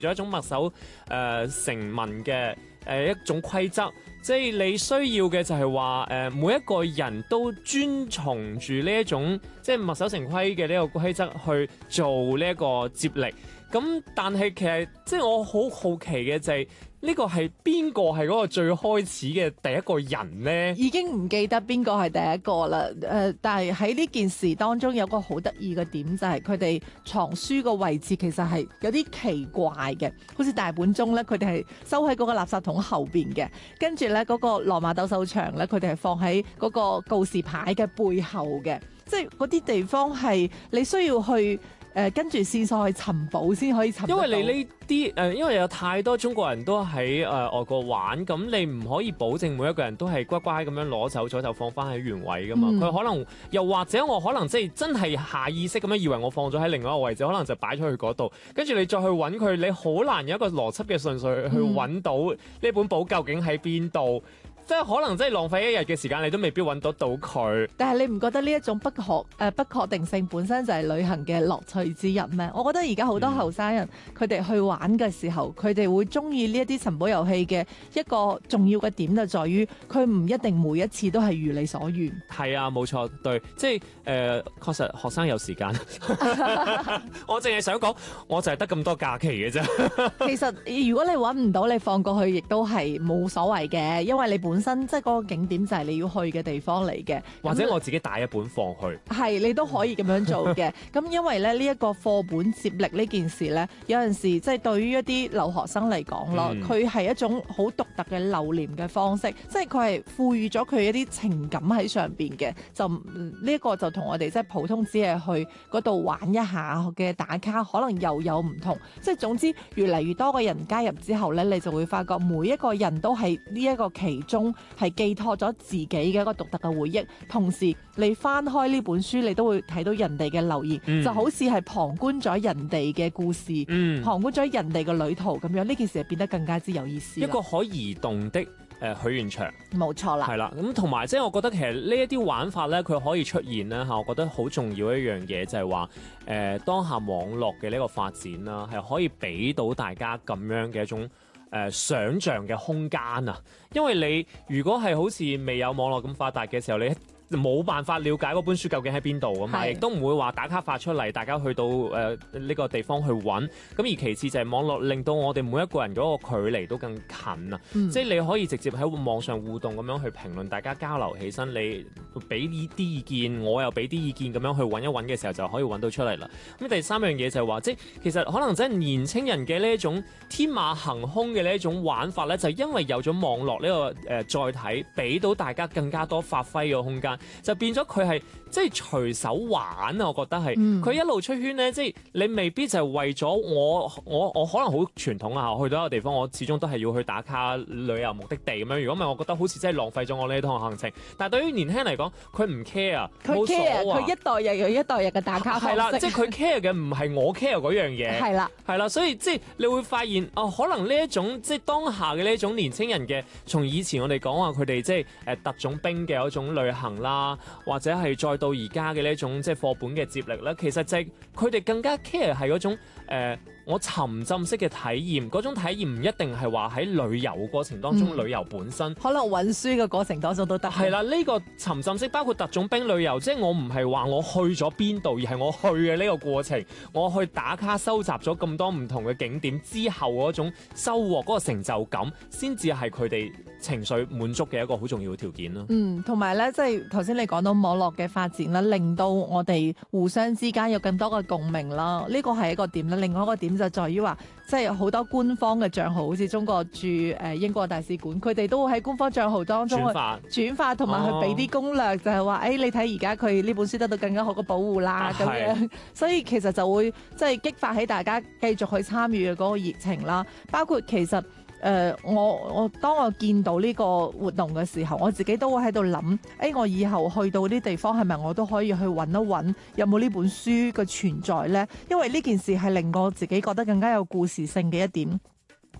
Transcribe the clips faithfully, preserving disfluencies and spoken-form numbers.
咗一種墨守誒、呃、成文嘅誒、呃、一種規則，即係你需要嘅就係話誒每一個人都遵從住呢一種即係墨守成規嘅呢個規則去做呢一個接力。咁但係其實即係我好好奇嘅就係、是。呢個係邊個係嗰個最開始嘅第一個人呢？ 已經唔記得邊個係第一個啦。誒、呃，但係喺呢件事當中有個好得意嘅點，就係佢哋藏書個位置其實係有啲奇怪嘅，好似大本鐘咧，佢哋係收喺嗰個垃圾桶後邊嘅，跟住咧嗰個羅馬鬥獸場咧，佢哋係放喺嗰個告示牌嘅背後嘅，即係嗰啲地方係你需要去。誒、呃、跟住線索去尋寶先可以尋到， 因為你呢啲誒，因為有太多中國人都喺誒、呃、外國玩，咁你唔可以保證每一個人都係乖乖咁樣攞走咗就放翻喺原位噶嘛。佢、嗯、可能又或者我可能即係真係下意識咁樣以為我放咗喺另外一個位置，可能就擺咗去嗰度，跟住你再去揾佢，你好難有一個邏輯嘅順序去揾到呢本簿究竟喺邊度。即係可能真係浪費一日嘅時間，你都未必揾得到佢。 但係你唔覺得呢一種不確誒、呃、不確定性本身就係旅行嘅樂趣之一咩？我覺得而家好多後生人佢哋、嗯、去玩嘅時候，佢哋會中意呢一啲尋寶遊戲嘅一個重要嘅點就在於，佢唔一定每一次都係如你所願。 係啊，冇錯，對，即係誒、呃，確實學生有時間。我淨係想講，我就係得咁多假期嘅啫。 其實如果你揾唔到，你放過去亦都係冇所謂嘅，因為你本身即係嗰個景點就係你要去嘅地方嚟嘅， 或者我自己帶一本放去， 係你都可以咁樣做嘅。咁因為咧呢一個課本接力呢件事咧，有陣時即係對於一啲留學生嚟講咯，佢係、嗯、一種好獨特嘅留念嘅方式，即係佢係賦予咗佢一啲情感喺上邊嘅。就呢一、這個就同我哋即係普通只係去嗰度玩一下嘅打卡，可能又有唔同。即係總之，越嚟越多嘅人加入之後咧，你就會發覺每一個人都係呢一個其中。係寄託咗自己嘅一個獨特嘅回憶，同時你翻開呢本書，你都會睇到人哋嘅留言，嗯、就好似係旁觀咗人哋嘅故事，嗯、旁觀咗人哋嘅旅途咁樣，呢件事係變得更加之有意思。 一個可移動的誒、呃、許願牆， 冇錯啦， 係啦。咁同埋即係我覺得其實呢一啲玩法咧，佢可以出現咧嚇，我覺得好重要一樣嘢就係話誒當下網絡嘅呢個發展啦，係可以俾到大家咁樣嘅一種。誒、呃、想像嘅空間啊，因為你如果係好似未有網絡咁發達嘅時候，你冇辦法了解嗰本書究竟喺邊度啊嘛，亦都唔會話打卡發出嚟，大家去到誒呢、呃呢個地方去揾。咁而其次就係網絡令到我哋每一個人嗰個距離都更近啊，嗯、即係你可以直接喺網上互動咁樣去評論，大家交流起身，你俾呢啲意見，我又俾啲意見，咁樣去揾一揾嘅時候就可以揾到出嚟啦。咁第三樣嘢就係話，即係其實可能真係年青人嘅呢一種天馬行空嘅呢一種玩法咧，就係、因為有咗網絡呢、呢個誒、呃、載體，俾到大家更加多發揮嘅空間。就變咗佢係即係隨手玩啊！我覺得係佢、嗯、一路出圈咧，即係你未必就係為咗我我我可能好傳統啊！去到一個地方，我始終都係要去打卡旅遊目的地咁樣。如果唔係，我覺得好似真係浪費咗我呢一趟行程。但係對於年輕人嚟講，佢唔 care， 佢 care，佢一代又有一代日嘅打卡方式。係啦， 即係佢 care 嘅唔係我 care 嗰樣嘢。係啦，係啦，所以即係你會發現哦、呃，可能呢一種即係當下嘅呢一種年輕人嘅，從以前我哋講話佢哋即係誒特種兵嘅一種旅行啦。或者係再到而家嘅呢一種即係課本嘅接力咧，其實就係佢哋更加 care 係嗰種誒、呃、我沉浸式嘅體驗，嗰種體驗唔一定係話喺旅遊過程當中、嗯、旅遊本身， 可能運輸嘅過程當中都得。係啦，呢、呢個沉浸式包括特種兵旅遊，即係我唔係話我去咗邊度，而係我去嘅呢個過程，我去打卡收集咗咁多唔同嘅景點之後嗰種收穫，嗰個成就感，先至係佢哋情緒滿足嘅一個好重要嘅條件咯。 嗯，同埋咧，即係頭先你講到網絡嘅發展啦，令到我哋互相之間有更多嘅共鳴啦。呢個係一個點啦。另外一個點就在於話，即係好多官方嘅帳號，好似中國駐誒英國大使館，佢哋都會喺官方帳號當中去轉發，同埋去俾啲攻略，哦、就係話誒，你睇而家佢呢本書得到更加好嘅保護啦，咁、啊、樣。所以其實就會即係激發起大家繼續去參與嘅嗰個熱情啦。包括其實。誒、呃，我我當我見到呢個活動嘅時候，我自己都會喺度諗，誒、欸，我以後去到啲地方係咪我都可以去揾一揾，有冇呢本書嘅存在呢？因為呢件事係令我自己覺得更加有故事性嘅一點。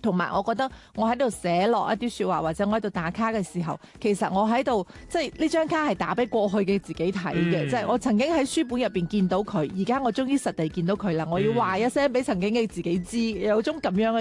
同埋我覺得我喺度寫落一啲説話，或者我喺度打卡嘅時候，其實我喺度即係呢張卡係打俾過去嘅自己睇嘅，即係、嗯、我曾經喺書本入邊見到佢，而家我終於實地見到佢啦，我要話一聲俾曾經嘅自己知，有種咁樣嘅